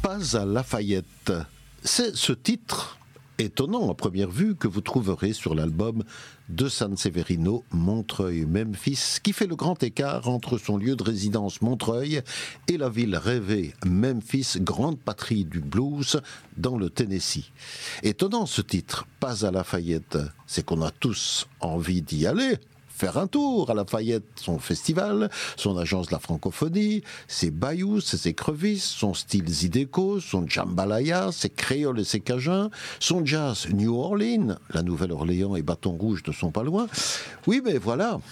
Pas à Lafayette. C'est ce titre, étonnant à première vue, que vous trouverez sur l'album de Sanseverino, Montreuil-Memphis, qui fait le grand écart entre son lieu de résidence Montreuil et la ville rêvée Memphis, grande patrie du blues dans le Tennessee. Étonnant ce titre, Pas à Lafayette, c'est qu'on a tous envie d'y aller, faire un tour à Lafayette, son festival, son agence de la francophonie, ses bayous, ses écrevisses, son style zydeco, son jambalaya, ses créoles et ses cajuns, son jazz New Orleans, la Nouvelle-Orléans et Bâton Rouge ne sont pas loin. Oui, mais voilà,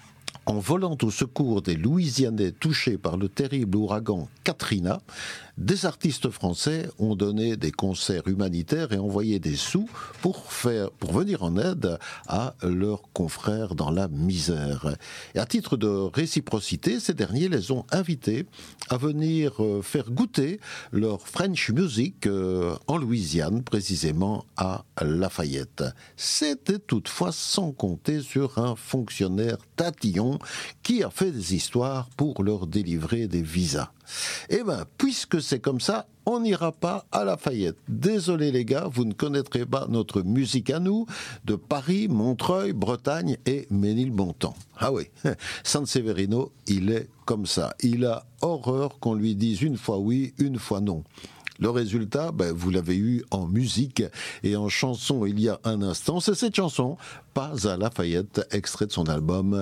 en volant au secours des Louisianais touchés par le terrible ouragan Katrina, des artistes français ont donné des concerts humanitaires et envoyé des sous pour venir en aide à leurs confrères dans la misère. Et à titre de réciprocité, ces derniers les ont invités à venir faire goûter leur French music en Louisiane, précisément à Lafayette. C'était toutefois sans compter sur un fonctionnaire tatillon qui a fait des histoires pour leur délivrer des visas. Eh bien, puisque c'est comme ça, on n'ira pas à Lafayette. Désolé les gars, vous ne connaîtrez pas notre musique à nous de Paris, Montreuil, Bretagne et Ménilmontant. Ah oui, Sanseverino, il est comme ça. Il a horreur qu'on lui dise une fois oui, une fois non. Le résultat, vous l'avez eu en musique et en chanson il y a un instant. C'est cette chanson, Pas à Lafayette, extrait de son album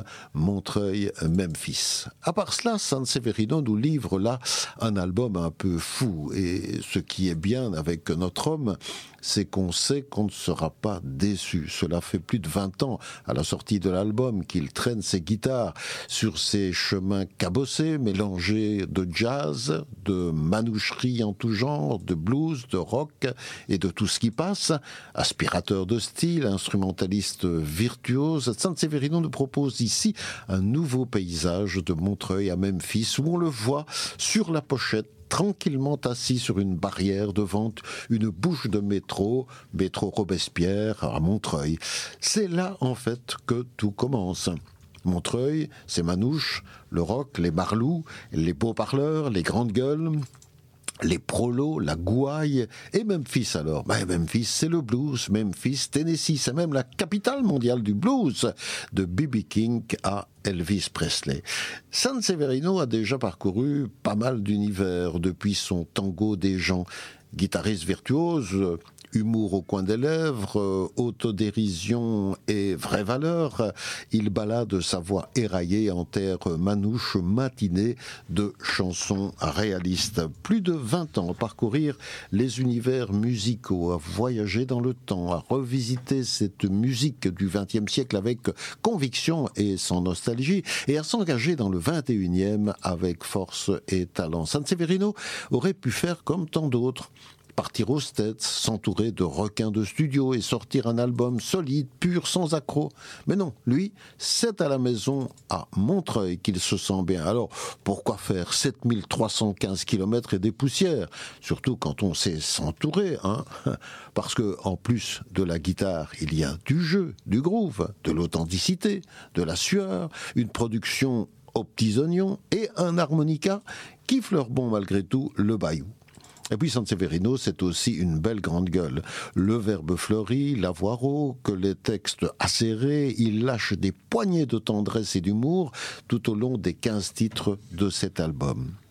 Montreuil-Memphis. À part cela, Sanseverino nous livre là un album un peu fou. Et ce qui est bien avec notre homme, c'est qu'on sait qu'on ne sera pas déçu. Cela fait plus de 20 ans, à la sortie de l'album, qu'il traîne ses guitares sur ces chemins cabossés, mélangés de jazz, de manoucherie en tout genre, de blues, de rock et de tout ce qui passe. Aspirateur de style, instrumentaliste virtuose, Sanseverino nous propose ici un nouveau paysage de Montreuil à Memphis, où on le voit sur la pochette, tranquillement assis sur une barrière devant une bouche de métro Robespierre à Montreuil. C'est là, en fait, que tout commence. Montreuil, c'est Manouche, le rock, les barlous, les beaux-parleurs, les grandes gueules, les prolos, la gouaille, et Memphis alors. Memphis, c'est le blues. Memphis, Tennessee, c'est même la capitale mondiale du blues, de B.B. King à Elvis Presley. Sanseverino a déjà parcouru pas mal d'univers depuis son tango des gens. Guitariste virtuose, humour au coin des lèvres, autodérision et vraie valeur, il balade sa voix éraillée en terre manouche matinée de chansons réalistes. Plus de 20 ans à parcourir les univers musicaux, à voyager dans le temps, à revisiter cette musique du XXe siècle avec conviction et sans nostalgie, et à s'engager dans le XXIe avec force et talent. Sanseverino aurait pu faire comme tant d'autres, partir aux States, s'entourer de requins de studio et sortir un album solide, pur, sans accroc. Mais non, lui, c'est à la maison à Montreuil qu'il se sent bien. Alors, pourquoi faire 7315 km et des poussières? Surtout quand on sait s'entourer, hein? Parce que, en plus de la guitare, il y a du jeu, du groove, de l'authenticité, de la sueur, une production aux petits oignons et un harmonica qui fleure bon malgré tout le bayou. Et puis Sanseverino, c'est aussi une belle grande gueule. Le verbe fleuri, la voix rauque, les textes acérés, il lâche des poignées de tendresse et d'humour tout au long des 15 titres de cet album.